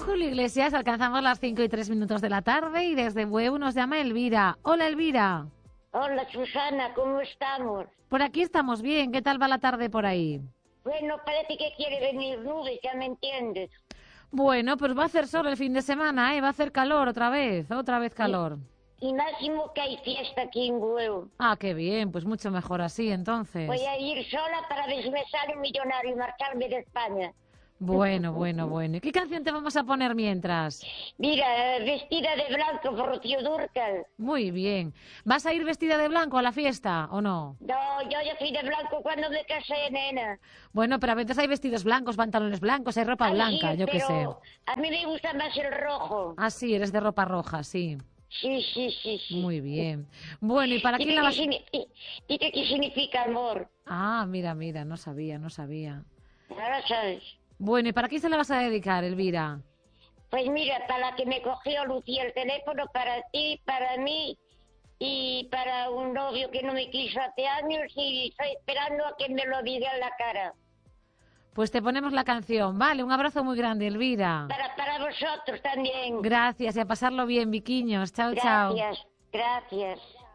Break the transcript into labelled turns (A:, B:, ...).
A: Julio Iglesias, alcanzamos las 5:03 de la tarde y desde Bueu nos llama Elvira. Hola, Elvira.
B: Hola, Susana, ¿cómo estamos?
A: Por aquí estamos bien, ¿qué tal va la tarde por ahí?
B: Bueno, parece que quiere venir nubes, ya me entiendes.
A: Bueno, pues va a hacer sol el fin de semana, ¿eh? Va a hacer calor otra vez calor.
B: Y máximo que hay fiesta aquí en Bueu.
A: Ah, qué bien, pues mucho mejor así entonces.
B: Voy a ir sola para ver si me sale un millonario y marcharme de España.
A: Bueno. ¿Y qué canción te vamos a poner mientras?
B: Mira, vestida de blanco por Rocío Dúrcal.
A: Muy bien. ¿Vas a ir vestida de blanco a la fiesta o no?
B: No, yo ya fui de blanco cuando me casé, nena.
A: Bueno, pero a veces hay vestidos blancos, pantalones blancos, hay ropa blanca,
B: Sí,
A: yo qué sé.
B: pero a mí me gusta más el rojo.
A: Ah, sí, eres de ropa roja, sí.
B: Sí.
A: Muy bien. Bueno, ¿y para quién la vas...?
B: ¿Y qué significa amor?
A: Ah, mira, no sabía.
B: Ahora sabes.
A: Bueno, ¿y para quién se la vas a dedicar, Elvira?
B: Pues mira, para la que me cogió Lucía el teléfono, para ti, para mí y para un novio que no me quiso hace años y estoy esperando a que me lo diga en la cara.
A: Pues te ponemos la canción, vale, un abrazo muy grande, Elvira.
B: Para vosotros también.
A: Gracias y a pasarlo bien, Viquiños. Chao, chao.
B: Gracias.